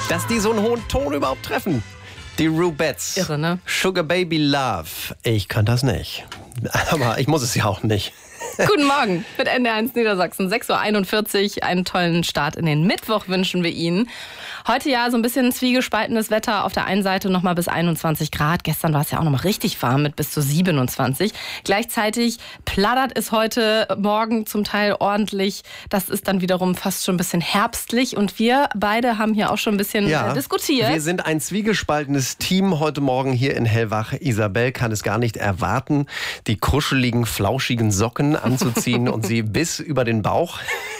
Dass die so einen hohen Ton überhaupt treffen. Die Rubettes. Irre, ne? Sugar Baby Love. Ich kann das nicht. Aber ich muss es ja auch nicht. Guten Morgen mit NDR1 Niedersachsen, 6.41 Uhr. Einen tollen Start in den Mittwoch wünschen wir Ihnen. Heute ja so ein bisschen zwiegespaltenes Wetter. Auf der einen Seite noch mal bis 21 Grad. Gestern war es ja auch noch mal richtig warm mit bis zu 27. Gleichzeitig plattert es heute Morgen zum Teil ordentlich. Das ist dann wiederum fast schon ein bisschen herbstlich. Und wir beide haben hier auch schon ein bisschen diskutiert. Wir sind ein zwiegespaltenes Team heute Morgen hier in Hellwach. Isabel kann es gar nicht erwarten, die kuscheligen, flauschigen Socken anzuziehen und sie bis über den Bauch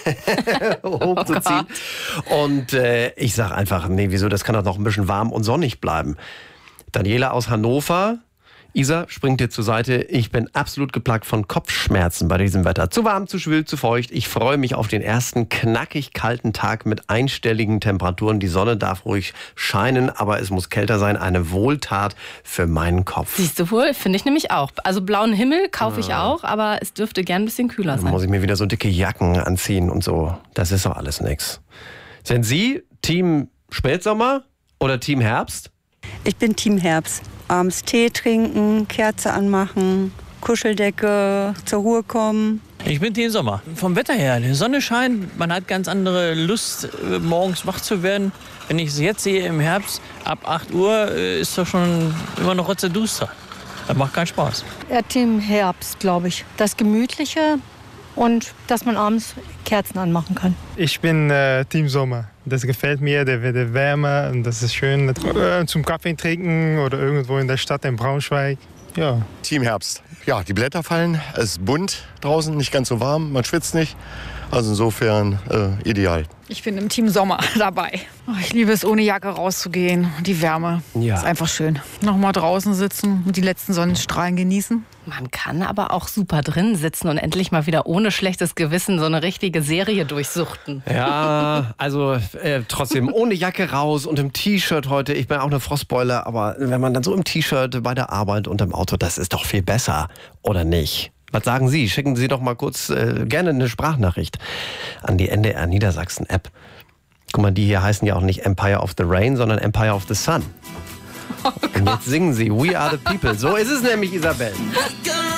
hochzuziehen. Und ich sage einfach, nee, wieso, das kann doch noch ein bisschen warm und sonnig bleiben. Daniela aus Hannover. Isa, springt dir zur Seite. Ich bin absolut geplagt von Kopfschmerzen bei diesem Wetter. Zu warm, zu schwül, zu feucht. Ich freue mich auf den ersten knackig kalten Tag mit einstelligen Temperaturen. Die Sonne darf ruhig scheinen, aber es muss kälter sein. Eine Wohltat für meinen Kopf. Siehst du wohl, finde ich nämlich auch. Also blauen Himmel kaufe ich auch, aber es dürfte gern ein bisschen kühler sein. Dann muss ich mir wieder so dicke Jacken anziehen und so. Das ist doch alles nix. Sind Sie Team Spätsommer oder Team Herbst? Ich bin Team Herbst. Abends Tee trinken, Kerze anmachen, Kuscheldecke, zur Ruhe kommen. Ich bin Team Sommer. Vom Wetter her, die Sonne scheint, man hat ganz andere Lust, morgens wach zu werden. Wenn ich es jetzt sehe im Herbst, ab 8 Uhr ist doch schon immer noch rotzeduster. Das macht keinen Spaß. Ja, Team Herbst, glaube ich. Das Gemütliche und dass man abends Kerzen anmachen kann. Ich bin Team Sommer. Das gefällt mir, der Wärme und das ist schön. Zum Kaffee trinken oder irgendwo in der Stadt in Braunschweig. Ja. Team Herbst. Ja, die Blätter fallen, es ist bunt draußen, nicht ganz so warm, man schwitzt nicht. Also insofern ideal. Ich bin im Team Sommer dabei. Ich liebe es, ohne Jacke rauszugehen. Die Wärme ist einfach schön. Nochmal draußen sitzen und die letzten Sonnenstrahlen genießen. Man kann aber auch super drin sitzen und endlich mal wieder ohne schlechtes Gewissen so eine richtige Serie durchsuchten. Ja, also trotzdem ohne Jacke raus und im T-Shirt heute. Ich bin auch eine Frostbeule, aber wenn man dann so im T-Shirt bei der Arbeit und im Auto, das ist doch viel besser, oder nicht? Was sagen Sie? Schicken Sie doch mal kurz gerne eine Sprachnachricht an die NDR Niedersachsen App. Guck mal, die hier heißen ja auch nicht Empire of the Rain, sondern Empire of the Sun. Und jetzt singen sie We Are the People. So ist es nämlich, Isabel.